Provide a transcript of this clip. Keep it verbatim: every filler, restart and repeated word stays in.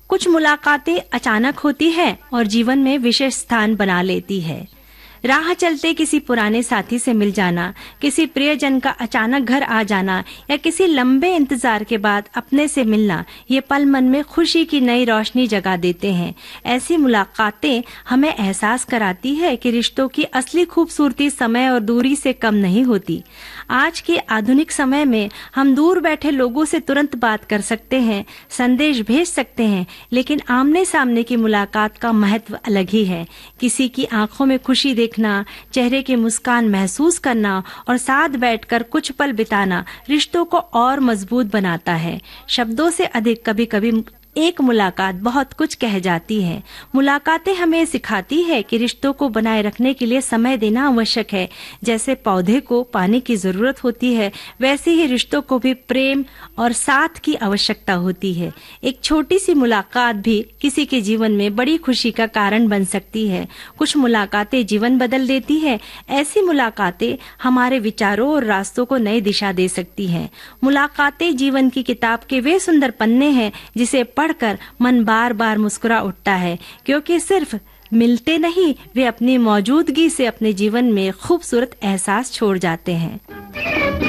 कुछ मुलाकातें अचानक होती है और जीवन में विशेष स्थान बना लेती है। राह चलते किसी पुराने साथी से मिल जाना, किसी प्रियजन का अचानक घर आ जाना या किसी लंबे इंतजार के बाद अपने से मिलना, ये पल मन में खुशी की नई रोशनी जगा देते हैं। ऐसी मुलाकातें हमें एहसास कराती है कि रिश्तों की असली खूबसूरती समय और दूरी से कम नहीं होती। आज के आधुनिक समय में हम दूर बैठे लोगों से तुरंत बात कर सकते हैं, संदेश भेज सकते हैं, लेकिन आमने सामने की मुलाकात का महत्व अलग ही है। किसी की आंखों में खुशी देखना, चेहरे की मुस्कान महसूस करना और साथ बैठकर कुछ पल बिताना रिश्तों को और मजबूत बनाता है। शब्दों से अधिक कभी कभी एक मुलाकात बहुत कुछ कह जाती है। मुलाकातें हमें सिखाती है कि रिश्तों को बनाए रखने के लिए समय देना आवश्यक है। जैसे पौधे को पानी की जरूरत होती है, वैसे ही रिश्तों को भी प्रेम और साथ की आवश्यकता होती है। एक छोटी सी मुलाकात भी किसी के जीवन में बड़ी खुशी का कारण बन सकती है। कुछ मुलाकातें जीवन बदल देती है। ऐसी मुलाकातें हमारे विचारों और रास्तों को नई दिशा दे सकती हैं। मुलाकातें जीवन की किताब के वे सुंदर पन्ने हैं जिसे पढ़कर मन बार बार मुस्कुरा उठता है, क्योंकि सिर्फ मिलते नहीं, वे अपनी मौजूदगी से अपने जीवन में खूबसूरत एहसास छोड़ जाते हैं।